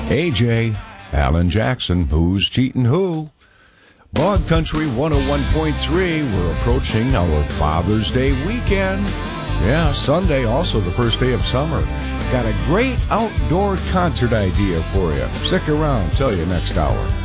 AJ, Alan Jackson, Who's Cheatin' Who? Bog Country 101.3, we're approaching our Father's Day weekend. Yeah, Sunday, also the first day of summer. Got a great outdoor concert idea for you. Stick around, tell you next hour.